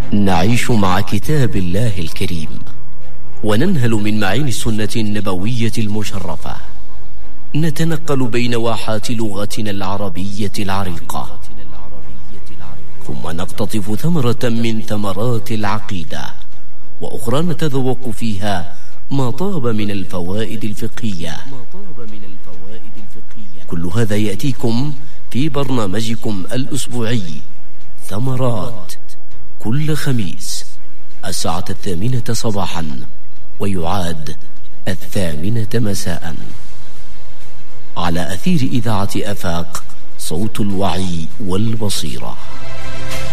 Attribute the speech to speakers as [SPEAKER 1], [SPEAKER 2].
[SPEAKER 1] نعيش مع كتاب الله الكريم وننهل من معاني السنة النبوية المشرفة، نتنقل بين واحات لغتنا العربية العريقة، ثم نقتطف ثمرة من ثمرات العقيدة، وأخرى نتذوق فيها ما طاب من الفوائد الفقهية. كل هذا يأتيكم في برنامجكم الأسبوعي ثمرات، كل خميس 8:00 صباحا، ويعاد 8:00 مساء، على أثير إذاعة آفاق، صوت الوعي والبصيرة.